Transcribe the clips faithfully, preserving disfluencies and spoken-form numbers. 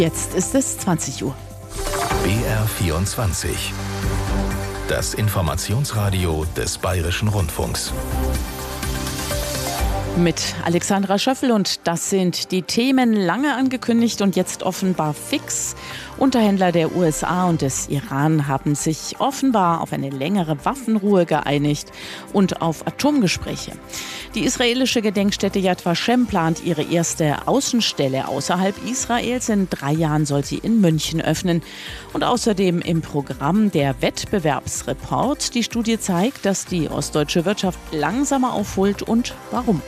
Jetzt ist es zwanzig Uhr. B R vierundzwanzig. Das Informationsradio des Bayerischen Rundfunks. Mit Alexandra Schöffel, und das sind die Themen, lange angekündigt und jetzt offenbar fix. Unterhändler der U S A und des Iran haben sich offenbar auf eine längere Waffenruhe geeinigt und auf Atomgespräche. Die israelische Gedenkstätte Yad Vashem plant ihre erste Außenstelle außerhalb Israels. In drei Jahren soll sie in München öffnen. Und außerdem im Programm der Wettbewerbsreport. Die Studie zeigt, dass die ostdeutsche Wirtschaft langsamer aufholt und warum.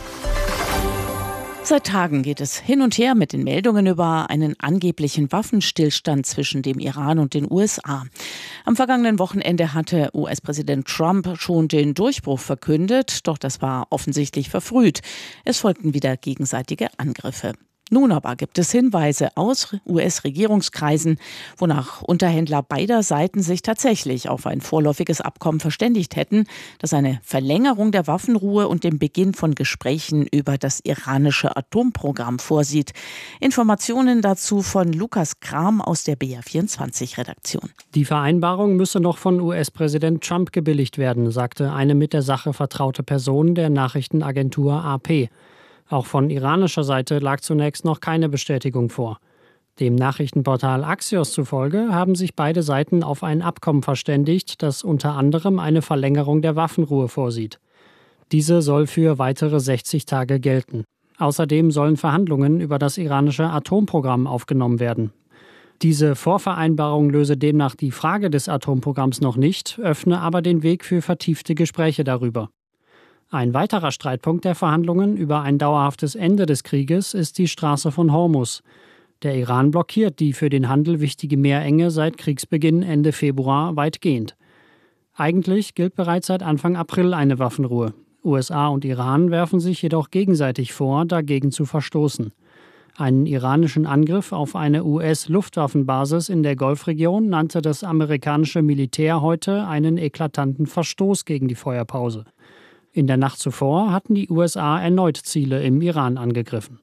Seit Tagen geht es hin und her mit den Meldungen über einen angeblichen Waffenstillstand zwischen dem Iran und den U S A. Am vergangenen Wochenende hatte U S-Präsident Trump schon den Durchbruch verkündet, doch das war offensichtlich verfrüht. Es folgten wieder gegenseitige Angriffe. Nun aber gibt es Hinweise aus U S-Regierungskreisen, wonach Unterhändler beider Seiten sich tatsächlich auf ein vorläufiges Abkommen verständigt hätten, das eine Verlängerung der Waffenruhe und den Beginn von Gesprächen über das iranische Atomprogramm vorsieht. Informationen dazu von Lukas Kram aus der B R vierundzwanzig-Redaktion. Die Vereinbarung müsse noch von U S-Präsident Trump gebilligt werden, sagte eine mit der Sache vertraute Person der Nachrichtenagentur A P. Auch von iranischer Seite lag zunächst noch keine Bestätigung vor. Dem Nachrichtenportal Axios zufolge haben sich beide Seiten auf ein Abkommen verständigt, das unter anderem eine Verlängerung der Waffenruhe vorsieht. Diese soll für weitere sechzig Tage gelten. Außerdem sollen Verhandlungen über das iranische Atomprogramm aufgenommen werden. Diese Vorvereinbarung löse demnach die Frage des Atomprogramms noch nicht, öffne aber den Weg für vertiefte Gespräche darüber. Ein weiterer Streitpunkt der Verhandlungen über ein dauerhaftes Ende des Krieges ist die Straße von Hormuz. Der Iran blockiert die für den Handel wichtige Meerenge seit Kriegsbeginn Ende Februar weitgehend. Eigentlich gilt bereits seit Anfang April eine Waffenruhe. U S A und Iran werfen sich jedoch gegenseitig vor, dagegen zu verstoßen. Einen iranischen Angriff auf eine U S-Luftwaffenbasis in der Golfregion nannte das amerikanische Militär heute einen eklatanten Verstoß gegen die Feuerpause. In der Nacht zuvor hatten die U S A erneut Ziele im Iran angegriffen.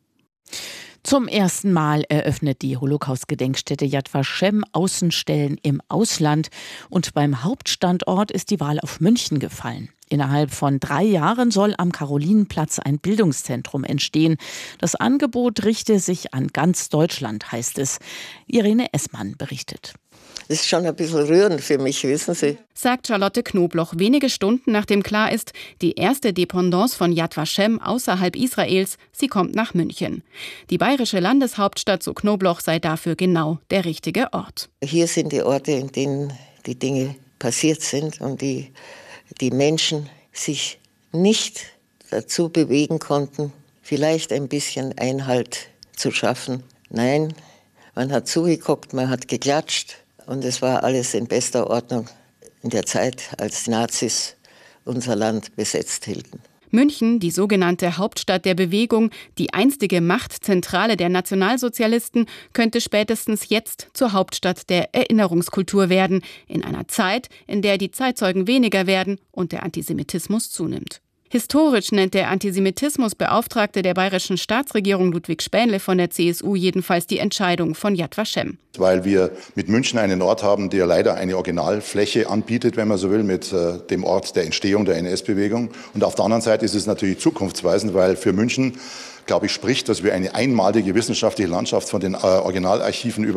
Zum ersten Mal eröffnet die Holocaust-Gedenkstätte Yad Vashem Außenstellen im Ausland. Und beim Hauptstandort ist die Wahl auf München gefallen. Innerhalb von drei Jahren soll am Karolinenplatz ein Bildungszentrum entstehen. Das Angebot richte sich an ganz Deutschland, heißt es. Irene Essmann berichtet. Das ist schon ein bisschen rührend für mich, wissen Sie. Sagt Charlotte Knobloch wenige Stunden nachdem klar ist, die erste Dependance von Yad Vashem außerhalb Israels, sie kommt nach München. Die bayerische Landeshauptstadt, so Knobloch, sei dafür genau der richtige Ort. Hier sind die Orte, in denen die Dinge passiert sind und die, die Menschen sich nicht dazu bewegen konnten, vielleicht ein bisschen Einhalt zu schaffen. Nein, man hat zugeguckt, man hat geklatscht. Und es war alles in bester Ordnung in der Zeit, als die Nazis unser Land besetzt hielten. München, die sogenannte Hauptstadt der Bewegung, die einstige Machtzentrale der Nationalsozialisten, könnte spätestens jetzt zur Hauptstadt der Erinnerungskultur werden, in einer Zeit, in der die Zeitzeugen weniger werden und der Antisemitismus zunimmt. Historisch nennt der Antisemitismusbeauftragte der bayerischen Staatsregierung Ludwig Spähnle von der C S U jedenfalls die Entscheidung von Yad Vashem. Weil wir mit München einen Ort haben, der leider eine Originalfläche anbietet, wenn man so will, mit äh, dem Ort der Entstehung der N S-Bewegung. Und auf der anderen Seite ist es natürlich zukunftsweisend, weil für München, glaube ich, spricht, dass wir eine einmalige wissenschaftliche Landschaft von den äh, Originalarchiven über